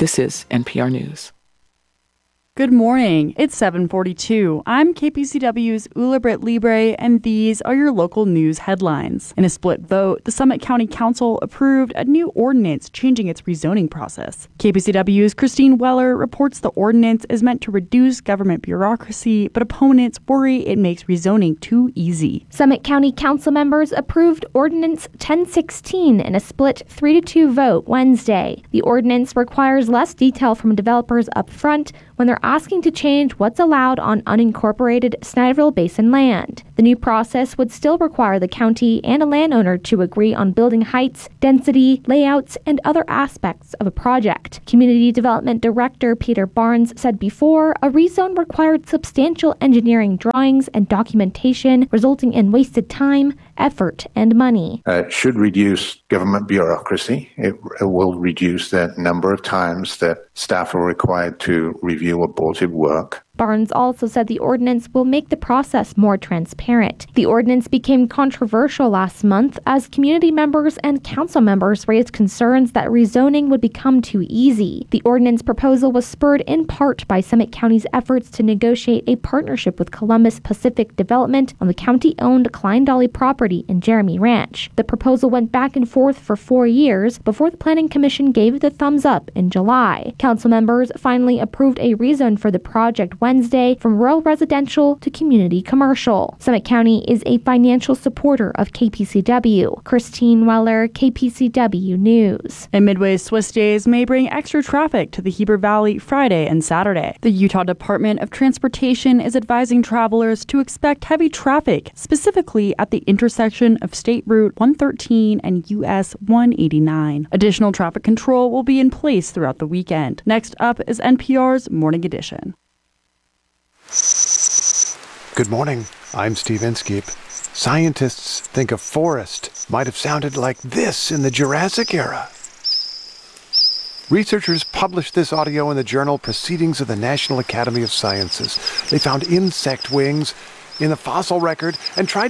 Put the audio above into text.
This is NPR News. Good morning. It's 7:42. I'm KPCW's Ula Britt Libre, and these are your local news headlines. In a split vote, the Summit County Council approved a new ordinance changing its rezoning process. KPCW's Christine Weller reports the ordinance is meant to reduce government bureaucracy, but opponents worry it makes rezoning too easy. Summit County Council members approved Ordinance 1016 in a split 3-2 vote Wednesday. The ordinance requires less detail from developers up front when they're asking to change what's allowed on unincorporated Snyderville Basin land. The new process would still require the county and a landowner to agree on building heights, density, layouts, and other aspects of a project. Community Development Director Peter Barnes said before, a rezone required substantial engineering drawings and documentation, resulting in wasted time, effort, and money. It should reduce government bureaucracy. It will reduce the number of times that staff are required to review aborted work. Barnes also said the ordinance will make the process more transparent. The ordinance became controversial last month as community members and council members raised concerns that rezoning would become too easy. The ordinance proposal was spurred in part by Summit County's efforts to negotiate a partnership with Columbus Pacific Development on the county-owned Klein Dolly property in Jeremy Ranch. The proposal went back and forth for 4 years before the Planning Commission gave it the thumbs up in July. Council members finally approved a rezone for the project Wednesday from rural residential to community commercial. Summit County is a financial supporter of KPCW. Christine Weller, KPCW News. And Midway's Swiss days may bring extra traffic to the Heber Valley Friday and Saturday. The Utah Department of Transportation is advising travelers to expect heavy traffic, specifically at the intersection of State Route 113 and US 189. Additional traffic control will be in place throughout the weekend. Next up is NPR's Morning Edition. Good morning. I'm Steve Inskeep. Scientists think a forest might have sounded like this in the Jurassic era. Researchers published this audio in the journal Proceedings of the National Academy of Sciences. They found insect wings in the fossil record and tried